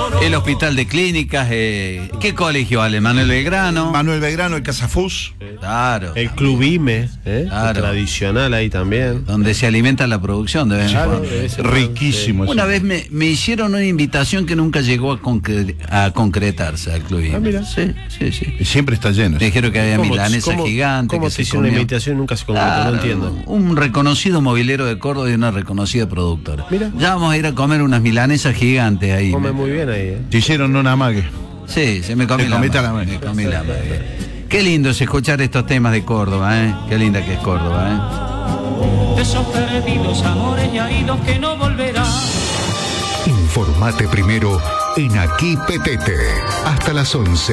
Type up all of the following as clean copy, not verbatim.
El Hospital de Clínicas, ¿qué colegio vale? Manuel Belgrano. Manuel Belgrano, el Casafús. Claro. El Club IME, claro. Tradicional ahí también. Donde se alimenta la producción de vez en cuando. Riquísimo. Una vez me hicieron una invitación que nunca llegó a concretarse al Club IME. Mira. Sí. Siempre está lleno. Me dijeron que había milanesa gigante. ¿Cómo que se se hizo una comía? invitación y nunca se concretó? No entiendo. Un reconocido movilero de Córdoba y una reconocida productora. Mira. Ya vamos a ir a comer unas milanesas gigantes ahí. Come muy bien ahí. Te hicieron una mague. Sí, se me comió Te comiste la me mague. comí la mague. Qué lindo es escuchar estos temas de Córdoba, Qué linda que es Córdoba, Esos perdidos amores ya idos que no volverán. Informate primero en Aquí Petete. Hasta las 11.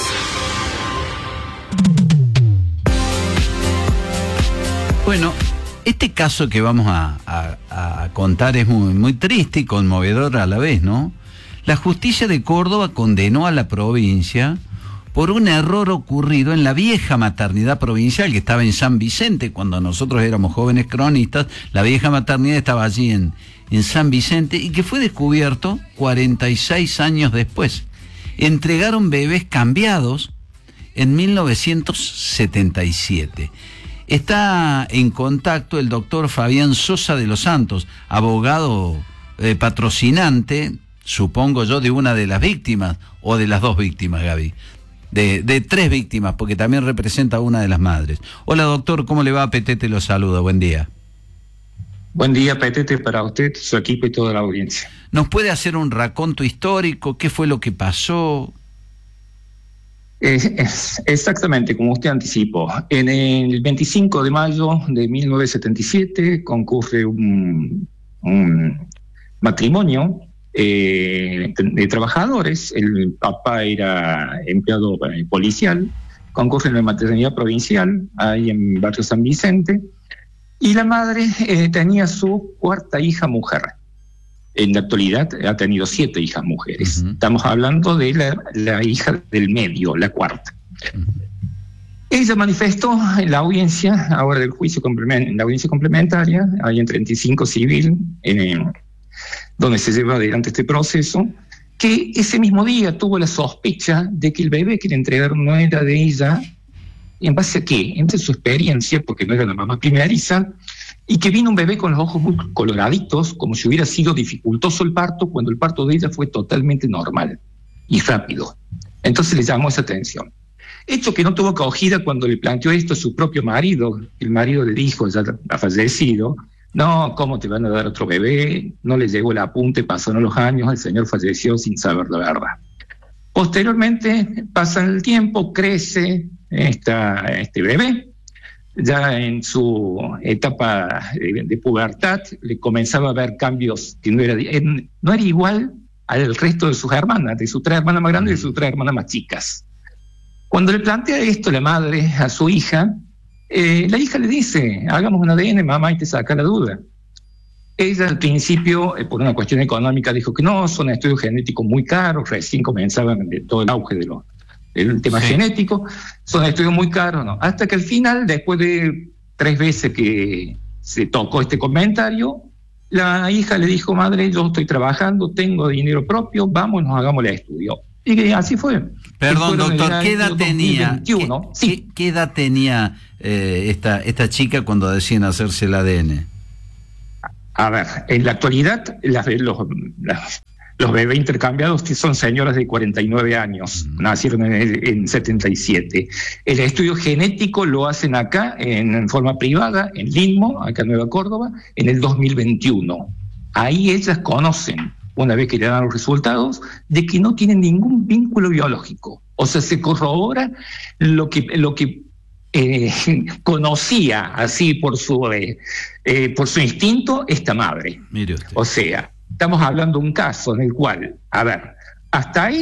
Bueno, este caso que vamos a contar es muy triste y conmovedor a la vez, ¿no? La justicia de Córdoba condenó a la provincia por un error ocurrido en la vieja maternidad provincial que estaba en San Vicente. Cuando nosotros éramos jóvenes cronistas, la vieja maternidad estaba allí en San Vicente y que fue descubierto 46 años después. Entregaron bebés cambiados en 1977. Está en contacto el doctor Fabián Sosa de los Santos, abogado patrocinante, supongo yo, de una de las víctimas, o de las dos víctimas, Gaby. De tres víctimas, porque también representa a una de las madres. Hola, doctor, ¿cómo le va? Petete lo saluda, buen día. Buen día, Petete, para usted, su equipo y toda la audiencia. ¿Nos puede hacer un raconto histórico? ¿Qué fue lo que pasó? Exactamente, como usted anticipó. En el 25 de mayo de 1977 concurre un matrimonio de trabajadores. El papá era empleado policial, concurre en la maternidad provincial, ahí en Barrio San Vicente, y la madre tenía su cuarta hija mujer. En la actualidad ha tenido 7 hijas mujeres. Uh-huh. Estamos hablando de la hija del medio, la cuarta. Uh-huh. Ella manifestó en la audiencia, ahora del juicio en la audiencia complementaria, ahí en 35 civil, donde se lleva adelante este proceso, que ese mismo día tuvo la sospecha de que el bebé que le entregaron no era de ella. ¿En base a qué? Entre su experiencia, porque no era la mamá primeriza, y que vino un bebé con los ojos muy coloraditos, como si hubiera sido dificultoso el parto, cuando el parto de ella fue totalmente normal y rápido. Entonces le llamó esa atención. Hecho que no tuvo acogida cuando le planteó esto a su propio marido. El marido le dijo, ya ha fallecido, no, ¿cómo te van a dar otro bebé? No le llegó el apunte, pasaron los años, el señor falleció sin saber la verdad. Posteriormente, pasa el tiempo, crece este bebé. Ya en su etapa de pubertad le comenzaba a ver cambios que no era igual al resto de sus hermanas, de sus 3 hermanas más grandes y de sus 3 hermanas más chicas. Cuando le plantea esto la madre a su hija, la hija le dice, hagamos un ADN, mamá, y te saca la duda. Ella al principio, por una cuestión económica, dijo que no, son estudios genéticos muy caros, recién comenzaban todo el auge del tema genético, son estudios muy caros, ¿no? Hasta que al final, después de 3 veces que se tocó este comentario, la hija le dijo, madre, yo estoy trabajando, tengo dinero propio, vámonos, hagamos el estudio. Y así fue. Perdón, doctor, ¿qué edad tenía? ¿Qué edad tenía esta chica cuando deciden hacerse el ADN? A ver, en la actualidad, los bebés intercambiados son señoras de 49 años, nacieron en 77. El estudio genético lo hacen acá en forma privada, en Linmo, acá en Nueva Córdoba, en el 2021. Ahí ellas conocen, una vez que le dan los resultados, de que no tienen ningún vínculo biológico. O sea, se corrobora lo que conocía así por su instinto esta madre. Mire usted. O sea, estamos hablando de un caso en el cual, a ver, hasta ahí